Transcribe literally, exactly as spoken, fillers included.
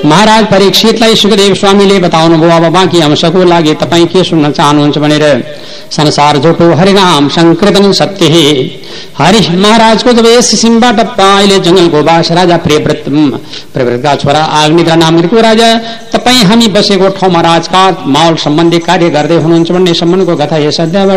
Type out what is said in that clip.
महाराज परीक्षितलाई सुखदेव स्वामीले बताउनुभयो अब बाँकी अंशको लागि तपाईँ के सुन्न चाहनुहुन्छ भनेर। संसार झुटो हरिनाम संकीर्तन सत्य हे। हरि महाराजको जब यस सिमबाट अहिले जंगलको बास राजा प्रियव्रत प्रियव्रतका छोरा अग्निद्रा नामको राजा तपाईँ हामी बसेको ठाउँमा राजकाज माहौल सम्बन्धी कार्य गर्दै हुनुहुन्छ भन्ने सम्बन्धको कथा यस अध्यायबाट